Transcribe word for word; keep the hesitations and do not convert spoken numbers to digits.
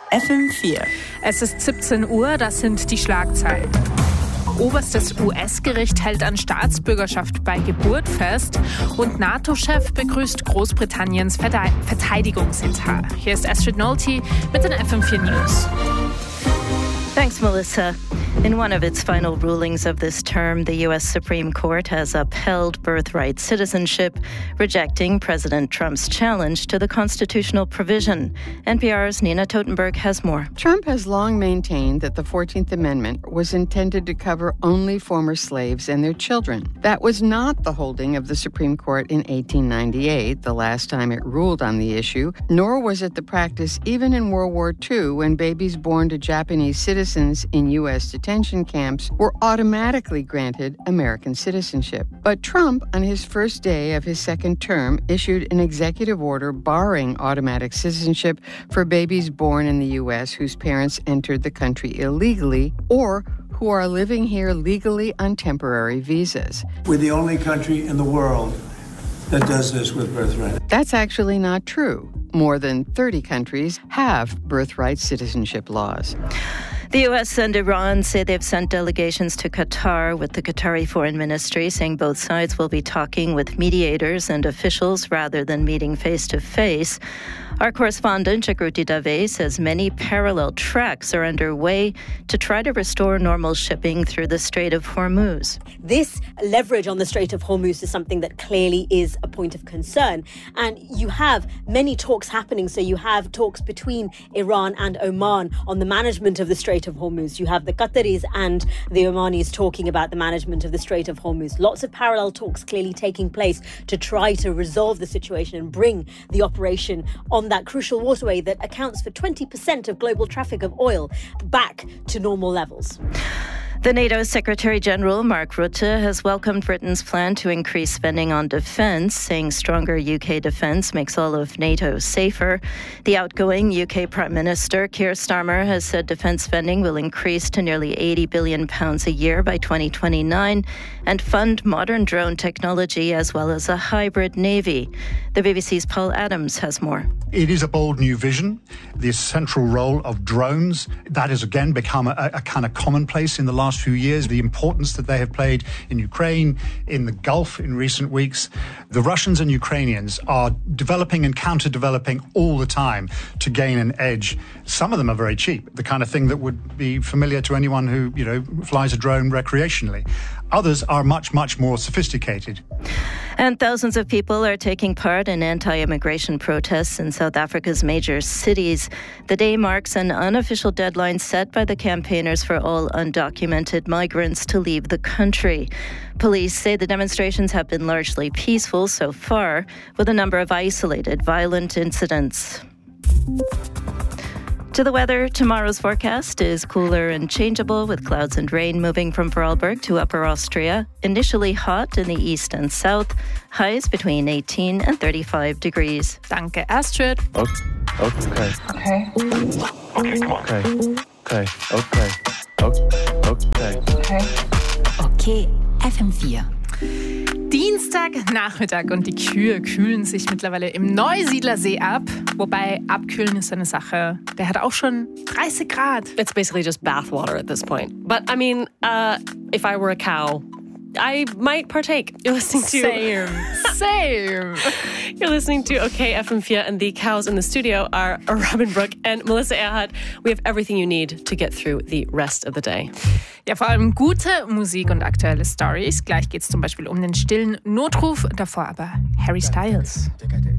F M vier. Es ist siebzehn Uhr, das sind die Schlagzeilen. Oberstes U S-Gericht hält an Staatsbürgerschaft bei Geburt fest und NATO-Chef begrüßt Großbritanniens Verteidigungsetat. Hier ist Astrid Nolte mit den F M vier News. Thanks, Melissa. In one of its final rulings of this term, the U S Supreme Court has upheld birthright citizenship, rejecting President Trump's challenge to the constitutional provision. N P R's Nina Totenberg has more. Trump has long maintained that the fourteenth Amendment was intended to cover only former slaves and their children. That was not the holding of the Supreme Court in eighteen ninety-eight, the last time it ruled on the issue, nor was it the practice even in World War Two when babies born to Japanese citizens in U S detention camps were automatically granted American citizenship. But Trump, on his first day of his second term, issued an executive order barring automatic citizenship for babies born in the U S whose parents entered the country illegally or who are living here legally on temporary visas. We're the only country in the world that does this with birthright. That's actually not true. More than thirty countries have birthright citizenship laws. The U S and Iran say they've sent delegations to Qatar, with the Qatari Foreign Ministry saying both sides will be talking with mediators and officials rather than meeting face-to-face. Our correspondent, Jagruti Dave, says many parallel tracks are underway to try to restore normal shipping through the Strait of Hormuz. This leverage on the Strait of Hormuz is something that clearly is a point of concern. And you have many talks happening. So you have talks between Iran and Oman on the management of the Strait of Hormuz. You have the Qataris and the Omanis talking about the management of the Strait of Hormuz. Lots of parallel talks clearly taking place to try to resolve the situation and bring the operation on that crucial waterway that accounts for twenty percent of global traffic of oil back to normal levels. The NATO Secretary-General, Mark Rutte, has welcomed Britain's plan to increase spending on defence, saying stronger U K defence makes all of NATO safer. The outgoing U K Prime Minister, Keir Starmer, has said defence spending will increase to nearly eighty billion pounds a year by twenty twenty-nine and fund modern drone technology as well as a hybrid navy. The B B C's Paul Adams has more. It is a bold new vision. The central role of drones, that has again become a, a kind of commonplace in the last few years. The importance that they have played in Ukraine, in the Gulf in recent weeks. The Russians and Ukrainians are developing and counter-developing all the time to gain an edge. Some of them are very cheap, the kind of thing that would be familiar to anyone who, you know, flies a drone recreationally. Others are much, much more sophisticated. And thousands of people are taking part in anti-immigration protests in South Africa's major cities. The day marks an unofficial deadline set by the campaigners for all undocumented migrants to leave the country. Police say the demonstrations have been largely peaceful so far, with a number of isolated violent incidents. To the weather, tomorrow's forecast is cooler and changeable with clouds and rain moving from Vorarlberg to Upper Austria. Initially hot in the east and south, highs between eighteen and thirty-five degrees. Danke, Astrid. Okay. Okay. Okay. Okay, come on. Okay. Okay. Okay. Okay. Okay. Okay, F M vier. Dienstagnachmittag und die Kühe kühlen sich mittlerweile im Neusiedlersee ab. Wobei abkühlen ist eine Sache, der hat auch schon dreißig Grad. It's basically just bath water at this point. But I mean, uh, if I were a cow, I might partake. You're listening to... Same. Same. You're listening to OK F M vier, and the cows in the studio are Robin Brooke and Melissa Erhardt. We have everything you need to get through the rest of the day. Ja, vor allem gute Musik und aktuelle Stories. Gleich geht es zum Beispiel um den stillen Notruf, davor aber Harry Styles.